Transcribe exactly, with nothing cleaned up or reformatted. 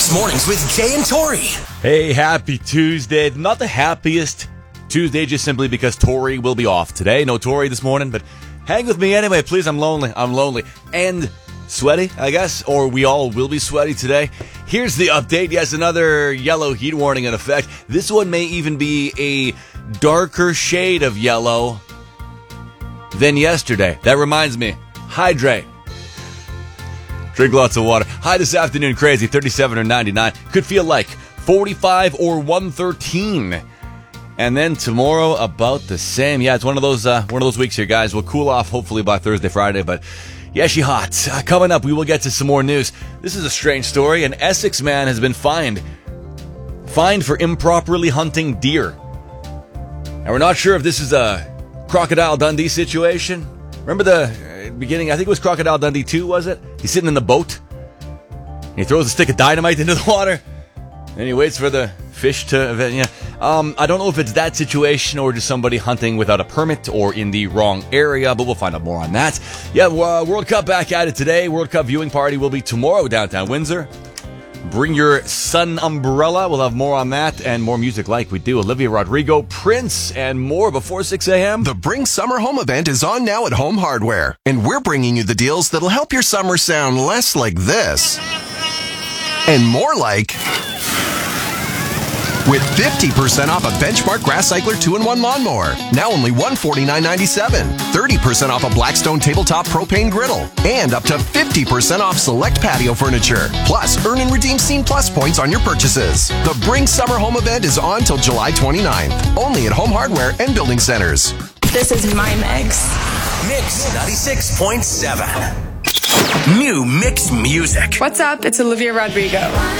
Mix Mornings with Jay and Tori. Hey, happy Tuesday. Not the happiest Tuesday, just simply because Tori will be off today. No Tori this morning, but hang with me anyway, please. I'm lonely. I'm lonely. And sweaty, I guess, or we all will be sweaty today. Here's the update. Yes, another yellow heat warning in effect. This one may even be a darker shade of yellow than yesterday. That reminds me, hydrate. Drink lots of water. High this afternoon, crazy, thirty-seven or ninety-nine. Could feel like forty-five or one thirteen. And then tomorrow, about the same. Yeah, it's one of those uh, one of those weeks here, guys. We'll cool off hopefully by Thursday, Friday, but yeah, she hot. Uh, coming up, we will get to some more news. This is a strange story. An Essex man has been fined. Fined for improperly hunting deer. And we're not sure if this is a Crocodile Dundee situation. Remember the beginning, I think it was Crocodile Dundee two, was it? He's sitting in the boat. He throws a stick of dynamite into the water. And he waits for the fish to... Yeah. Um, I don't know if it's that situation or just somebody hunting without a permit or in the wrong area, but we'll find out more on that. Yeah, uh, World Cup back at it today. World Cup viewing party will be tomorrow downtown Windsor. Bring your sun umbrella. We'll have more on that and more music like we do. Olivia Rodrigo, Prince, and more before six a.m. The Bring Summer Home event is on now at Home Hardware, and we're bringing you the deals that'll help your summer sound less like this and more like... With fifty percent off a Benchmark Grass Cycler two in one lawnmower, now only one hundred forty-nine dollars and ninety-seven cents. thirty percent off a Blackstone Tabletop Propane Griddle, and up to fifty percent off select patio furniture. Plus, earn and redeem Scene Plus points on your purchases. The Bring Summer Home event is on till July twenty-ninth, only at Home Hardware and Building Centers. This is my mix. Mix ninety-six point seven. New Mix music. What's up? It's Olivia Rodrigo.